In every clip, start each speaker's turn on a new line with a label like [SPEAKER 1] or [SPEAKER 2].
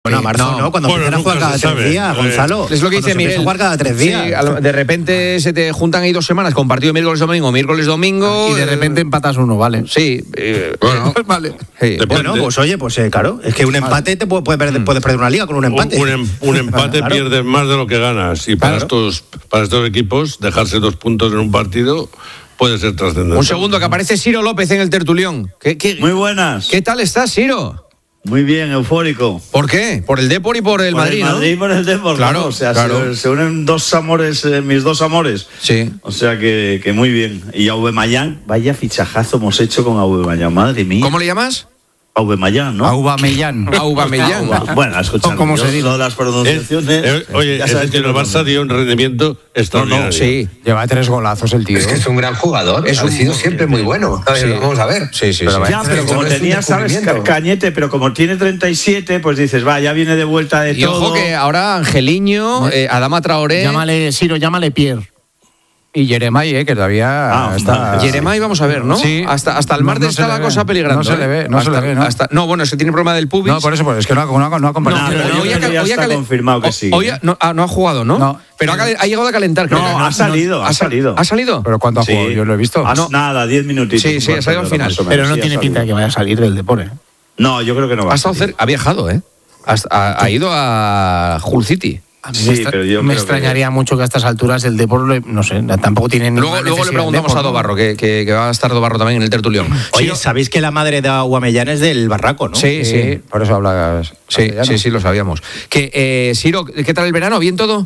[SPEAKER 1] Bueno, a marzo no, cuando empiezan a jugar cada 3 días, Gonzalo.
[SPEAKER 2] Es lo que dice Miguel.
[SPEAKER 1] Jugar cada 3 días.
[SPEAKER 2] Sí, de repente se te juntan ahí 2 semanas con partido miércoles-domingo.
[SPEAKER 3] Y de repente empatas uno, ¿vale?
[SPEAKER 2] Sí.
[SPEAKER 3] Bueno, vale.
[SPEAKER 2] Sí.
[SPEAKER 1] Bueno, pues oye, claro, es que un empate te puedes perder una liga con un empate.
[SPEAKER 4] Un empate claro. Pierdes más de lo que ganas. Y para estos equipos, dejarse 2 puntos en un partido puede ser trascendente.
[SPEAKER 2] Un segundo, que aparece Ciro López en el tertulión.
[SPEAKER 5] Muy buenas.
[SPEAKER 2] ¿Qué tal estás, Ciro?
[SPEAKER 5] Muy bien, eufórico.
[SPEAKER 2] ¿Por qué? Por el Depor y por el Madrid, ¿no?
[SPEAKER 5] Por el Madrid y por el Depor,
[SPEAKER 2] claro.
[SPEAKER 5] O sea,
[SPEAKER 2] claro.
[SPEAKER 5] se unen 2 amores, mis 2 amores.
[SPEAKER 2] Sí.
[SPEAKER 5] O sea que muy bien. Y Aubameyang, vaya fichajazo hemos hecho con Aubameyang, madre mía.
[SPEAKER 2] ¿Cómo le llamas?
[SPEAKER 5] Aubameyang, ¿no?
[SPEAKER 3] Aubameyang.
[SPEAKER 5] Bueno, escuchando.
[SPEAKER 3] ¿Cómo se dice?
[SPEAKER 5] Todas las pronunciaciones.
[SPEAKER 4] Oye, ya sabes que el Barça dio un rendimiento extraordinario.
[SPEAKER 2] Sí.
[SPEAKER 3] Lleva 3 golazos el tío.
[SPEAKER 6] Es que es un gran jugador. Ha sido siempre muy bueno.
[SPEAKER 2] Sí.
[SPEAKER 6] Vamos a ver.
[SPEAKER 2] Sí.
[SPEAKER 5] Pero como tenía, ¿sabes? Cañete, pero como tiene 37, pues dices, ya viene de vuelta de
[SPEAKER 2] y
[SPEAKER 5] todo.
[SPEAKER 2] Y ojo que ahora Angeliño, Adama Traoré.
[SPEAKER 3] Llámale Ciro, llámale Pierre. Y Jeremai, que todavía está.
[SPEAKER 2] Jeremai, vamos a ver, ¿no?
[SPEAKER 3] Sí.
[SPEAKER 2] Hasta el martes está la cosa peligrando.
[SPEAKER 3] No se le ve, ¿no?
[SPEAKER 2] No, bueno, es que tiene problema del pubis.
[SPEAKER 3] No, por eso, es que no ha compartido.
[SPEAKER 5] Ya está confirmado que sí.
[SPEAKER 2] No ha jugado, ¿no?
[SPEAKER 3] No.
[SPEAKER 2] Pero ha llegado a calentar.
[SPEAKER 5] No, ha salido.
[SPEAKER 2] ¿Ha salido?
[SPEAKER 3] ¿Pero cuánto ha jugado? Yo lo he visto.
[SPEAKER 5] Nada, 10 minutitos.
[SPEAKER 2] Sí, ha salido al final.
[SPEAKER 3] Pero no tiene pinta de que vaya a salir del Depor, ¿eh?
[SPEAKER 5] No, yo creo que no va a salir.
[SPEAKER 2] Ha viajado, ¿eh? Ha ido a Hull City.
[SPEAKER 3] A mí me extrañaría mucho que a estas alturas el Depor, no sé, tampoco tiene ninguna
[SPEAKER 2] Luego le preguntamos a Dobarro, que va a estar Dobarro también en el tertulión.
[SPEAKER 1] Oye, ¿sabéis que la madre de Aubameyang es del Barraco, no?
[SPEAKER 2] Sí.
[SPEAKER 3] Por eso hablas.
[SPEAKER 2] Sí, lo sabíamos. Ciro, ¿qué tal el verano? ¿Bien todo?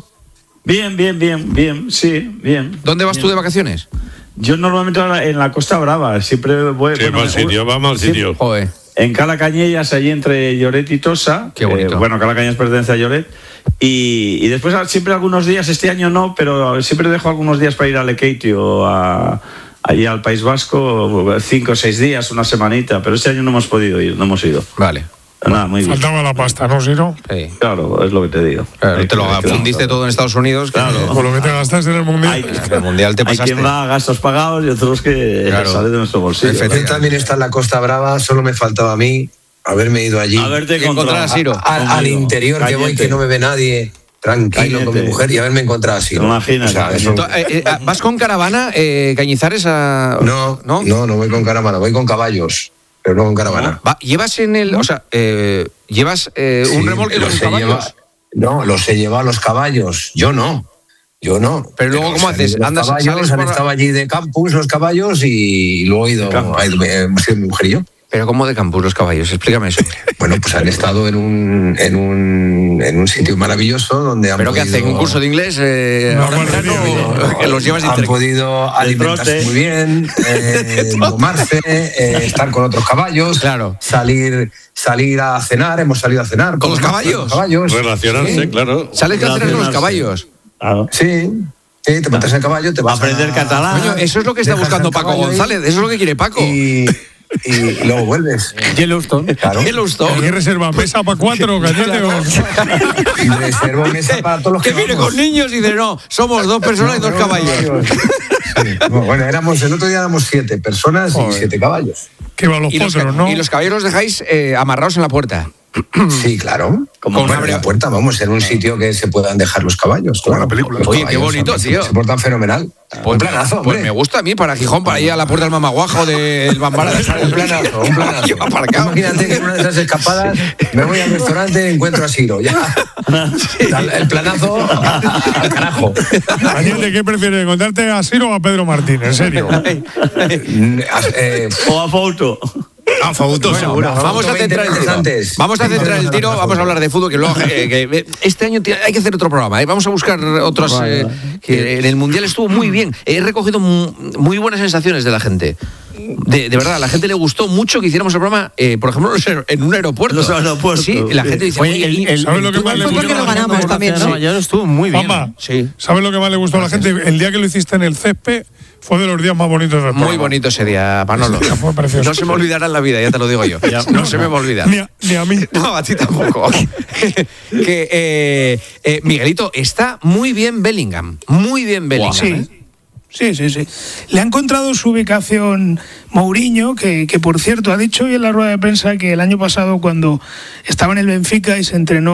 [SPEAKER 5] Bien, sí, bien.
[SPEAKER 2] ¿Dónde vas tú de vacaciones?
[SPEAKER 5] Yo normalmente en la Costa Brava, siempre voy...
[SPEAKER 4] Sí, vamos al sitio.
[SPEAKER 2] Joder.
[SPEAKER 5] En Cala Cañellas, allí entre Lloret y Tossa.
[SPEAKER 2] Qué bonito.
[SPEAKER 5] Cala Cañellas pertenece a Lloret. Y después siempre algunos días, este año no, pero siempre dejo algunos días para ir a Lekeitio, allí al País Vasco, 5 o 6 días, una semanita, pero este año no hemos podido ir, no hemos ido.
[SPEAKER 2] Vale.
[SPEAKER 5] Nada, muy bien.
[SPEAKER 7] Faltaba la pasta, ¿no, Ciro?
[SPEAKER 2] Sí.
[SPEAKER 5] Claro, es lo que te digo.
[SPEAKER 2] Claro, te lo fundiste todo en Estados Unidos.
[SPEAKER 5] Claro.
[SPEAKER 7] Con lo que te gastaste en el Mundial.
[SPEAKER 2] En el Mundial te pasaste.
[SPEAKER 5] Hay quien va a gastos pagados y otros que sale de nuestro bolsillo.
[SPEAKER 6] Yo también está en la Costa Brava, solo me faltaba a mí haberme ido allí.
[SPEAKER 2] Encontrar a Ciro.
[SPEAKER 6] Al interior, que voy, que no me ve nadie. Tranquilo con mi mujer y haberme encontrado así.
[SPEAKER 5] Imagínate.
[SPEAKER 2] ¿Vas con caravana, Cañizares?
[SPEAKER 6] No voy con caravana, voy con caballos, pero no con caravana.
[SPEAKER 2] ¿Llevas en el, llevas un remolque con caballos?
[SPEAKER 6] No, los he llevado a los caballos, yo no.
[SPEAKER 2] Pero luego, ¿cómo haces?
[SPEAKER 6] Andas caballos, han estado allí de campus los caballos y luego hemos ido mi mujer y yo.
[SPEAKER 2] ¿Pero cómo de campus los caballos? Explícame eso.
[SPEAKER 6] Bueno, pues han estado en un sitio maravilloso donde han
[SPEAKER 2] ¿Pero qué hacen? ¿Un curso de inglés? Que los llevas
[SPEAKER 6] han podido alimentarse muy bien, tomarse, estar con otros caballos,
[SPEAKER 2] claro.
[SPEAKER 6] salir a cenar, hemos salido a cenar.
[SPEAKER 2] ¿Con los caballos?
[SPEAKER 4] Relacionarse, sí. Claro.
[SPEAKER 2] ¿Sales a cenar con los caballos?
[SPEAKER 6] Claro. Sí, te montas en el caballo, te vas
[SPEAKER 5] a aprender catalán.
[SPEAKER 2] Coño, eso es lo que está buscando Paco González, eso es lo que quiere Paco.
[SPEAKER 6] Y luego vuelves.
[SPEAKER 3] Yellowstone.
[SPEAKER 6] Claro.
[SPEAKER 2] Yellowstone.
[SPEAKER 7] ¿Qué reserva? ¿Mesa para 4, Cañete?
[SPEAKER 6] Reservo mesa para todos los que
[SPEAKER 2] viene con niños y dice, no, somos 2 personas y 2 caballos.
[SPEAKER 6] Sí. Bueno, el otro día éramos 7 personas y 7 caballos.
[SPEAKER 7] Que va los potros, ¿no?
[SPEAKER 2] Y los caballos los dejáis amarrados en la puerta.
[SPEAKER 6] Sí, claro. Como en la puerta, vamos, en un sitio que se puedan dejar los caballos.
[SPEAKER 7] Como la película.
[SPEAKER 2] Oye, qué bonito, tío.
[SPEAKER 6] Se portan fenomenal. Un planazo,
[SPEAKER 2] pues me gusta a mí, para Gijón, para ir a la puerta del Mamaguajo o del Bambara.
[SPEAKER 6] Un planazo. Imagínate que en una de esas escapadas me voy al restaurante y encuentro a Ciro. Ya. El planazo al carajo.
[SPEAKER 7] Cañete, ¿qué prefieres? ¿Encontrarte a Ciro o a Pedro Martín? En serio.
[SPEAKER 5] O a Fouto.
[SPEAKER 2] Fouto, seguro. Vamos a centrar el tiro, vamos a hablar de fútbol, que luego este año hay que hacer otro programa, vamos a buscar otros que en el Mundial estuvo muy bien. He recogido muy buenas sensaciones de la gente. De verdad, a la gente le gustó mucho que hiciéramos el programa, por ejemplo, en un aeropuerto.
[SPEAKER 5] Los aeropuertos.
[SPEAKER 2] Sí, la gente dice,
[SPEAKER 7] ¿sabes lo que más le gustó?
[SPEAKER 3] Porque lo ganamos también, ¿no? Ya estuvo muy bien.
[SPEAKER 7] Mamá, ¿sabes lo que más le gustó a la gente? El día que lo hiciste en el césped fue de los días más bonitos del programa.
[SPEAKER 2] Muy bonito ese día, Manolo.
[SPEAKER 7] Fue precioso.
[SPEAKER 2] No se me olvidará en la vida, ya te lo digo yo. No se me va a olvidar.
[SPEAKER 7] Ni a mí.
[SPEAKER 2] No, a ti tampoco. Miguelito, está muy bien Bellingham. Muy bien Bellingham.
[SPEAKER 7] Sí.
[SPEAKER 8] Sí. Le ha encontrado su ubicación Mourinho, que por cierto ha dicho hoy en la rueda de prensa que el año pasado cuando estaba en el Benfica y se entrenó